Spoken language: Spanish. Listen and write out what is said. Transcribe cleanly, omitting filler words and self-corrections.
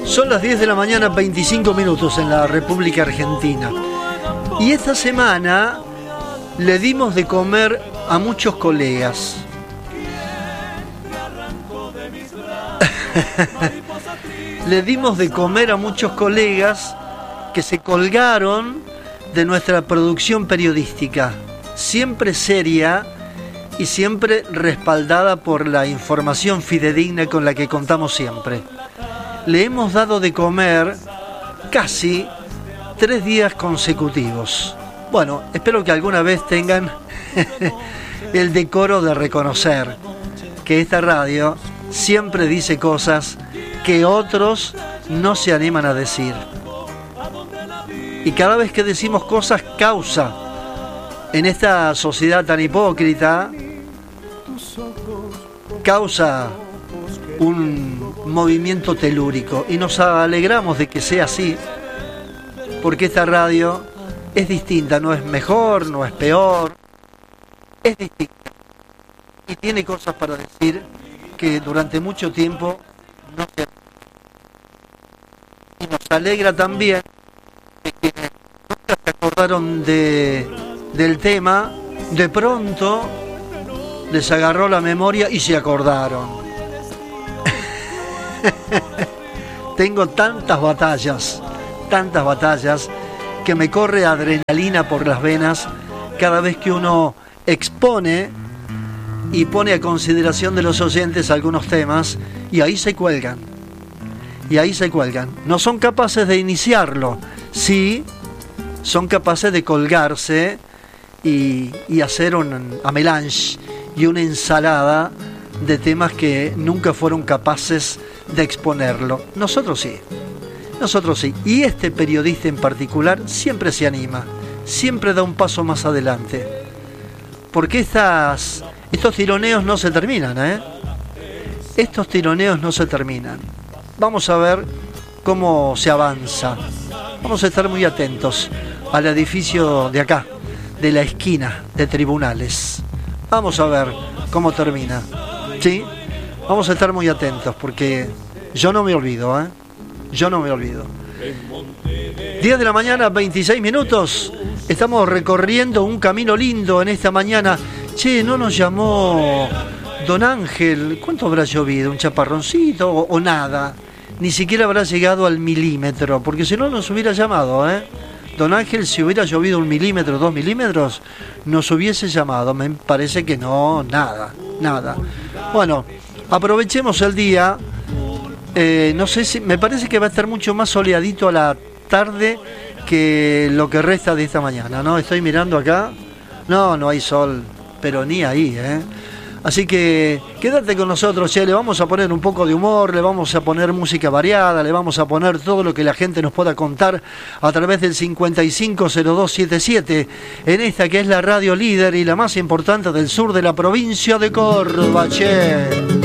Son las 10 de la mañana, 25 minutos en la República Argentina. Y esta semana le dimos de comer a muchos colegas. Le dimos de comer a muchos colegas que se colgaron de nuestra producción periodística, siempre seria y siempre respaldada por la información fidedigna con la que contamos siempre. Le hemos dado de comer casi 3 días consecutivos. Bueno, espero que alguna vez tengan el decoro de reconocer que esta radio siempre dice cosas que otros no se animan a decir. Y cada vez que decimos cosas causa, en esta sociedad tan hipócrita, causa un movimiento telúrico. Y nos alegramos de que sea así, porque esta radio es distinta, no es mejor, no es peor, es distinta. Y tiene cosas para decir que durante mucho tiempo no se... Y nos alegra también de que nunca se acordaron del tema, de pronto les agarró la memoria y se acordaron. Tengo tantas batallas que me corre adrenalina por las venas cada vez que uno expone y pone a consideración de los oyentes algunos temas, y ahí se cuelgan. No son capaces de iniciarlo, sí, son capaces de colgarse y hacer un melange y una ensalada de temas que nunca fueron capaces de exponerlo. Nosotros sí. Y este periodista en particular siempre se anima, siempre da un paso más adelante. Porque estos tironeos no se terminan, Estos tironeos no se terminan. Vamos a ver cómo se avanza. Vamos a estar muy atentos al edificio de acá, de la esquina de Tribunales. Vamos a ver cómo termina. ¿Sí? Vamos a estar muy atentos porque yo no me olvido, Yo no me olvido. 10 de la mañana, 26 minutos. Estamos recorriendo un camino lindo en esta mañana. Che, no nos llamó Don Ángel. ¿Cuánto habrá llovido? ¿Un chaparroncito o nada? Ni siquiera habrá llegado al milímetro, porque si no nos hubiera llamado, Don Ángel, si hubiera llovido 1 milímetro, 2 milímetros, nos hubiese llamado. Me parece que no, nada. Bueno, aprovechemos el día. No sé si, me parece que va a estar mucho más soleadito a la tarde que lo que resta de esta mañana, ¿no? Estoy mirando acá. No hay sol, pero ni ahí, Así que quédate con nosotros, le vamos a poner un poco de humor, le vamos a poner música variada, le vamos a poner todo lo que la gente nos pueda contar a través del 550277, en esta que es la radio líder y la más importante del sur de la provincia de Córdoba, che.